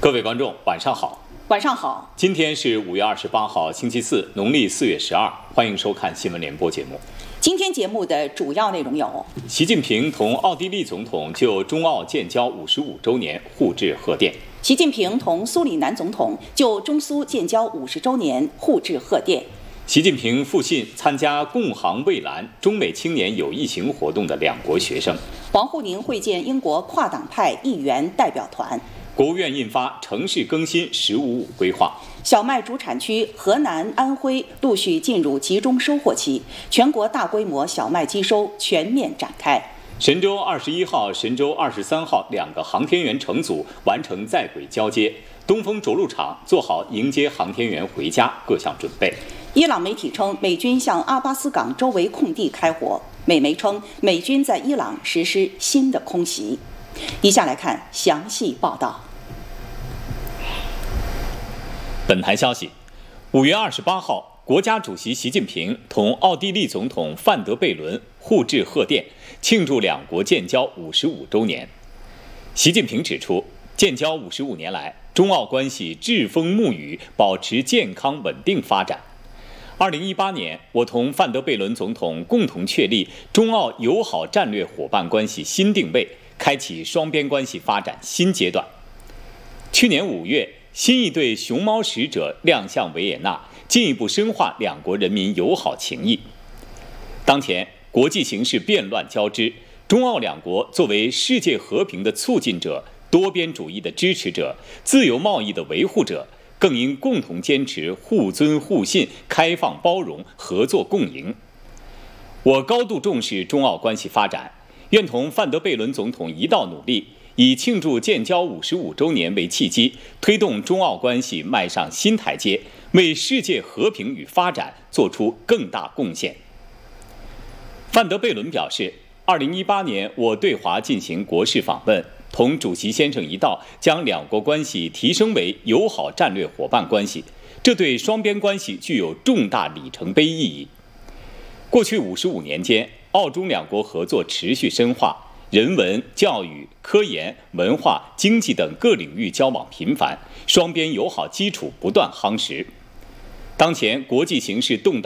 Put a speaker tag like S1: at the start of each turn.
S1: 各位观众，晚上好。
S2: 晚上好。
S1: 今天是5月28号，星期四，农历4月12。欢迎收看新闻联播节目。
S2: 今天节目的主要内容有：
S1: 习近平同奥地利总统就中澳建交55周年互致贺电；
S2: 习近平同苏里南总统就中苏建交50周年互致贺电；
S1: 习近平复信参加共航蔚蓝中美青年友谊行活动的两国学生；
S2: 王沪宁会见英国跨党派议员代表团；
S1: 国务院印发城市更新“十五五”规划；
S2: 小麦主产区河南、安徽陆续进入集中收获期，全国大规模小麦机收全面展开。
S1: 神舟21号、神舟23号两个航天员乘组完成在轨交接，东风着陆场做好迎接航天员回家各项准备。
S2: 伊朗媒体称，美军向阿巴斯港周围空地开火。美媒称，美军在伊朗实施新的空袭。以下来看详细报道。
S1: 本台消息，5月28号，国家主席习近平同奥地利总统范德贝伦互致贺电，庆祝两国建交55周年。习近平指出，建交55年来，中澳关系栉风沐雨，保持健康稳定发展。2018年，我同范德贝伦总统共同确立中澳友好战略伙伴关系新定位，开启双边关系发展新阶段。去年5月，新一对熊猫使者亮相维也纳，进一步深化两国人民友好情谊。当前，国际形势变乱交织，中澳两国作为世界和平的促进者、多边主义的支持者、自由贸易的维护者，更应共同坚持互尊互信、开放包容、合作共赢。我高度重视中澳关系发展，愿同范德贝伦总统一道努力，以庆祝建交55周年为契机，推动中澳关系迈上新台阶，为世界和平与发展做出更大贡献。范德贝伦表示，2018年我对华进行国事访问，同主席先生一道将两国关系提升为友好战略伙伴关系，这对双边关系具有重大里程碑意义。过去55年间，澳中两国合作持续深化，人文、教育、科研、文化、经济等各领域交往频繁，双边友好基础不断夯实。当前国际形势动荡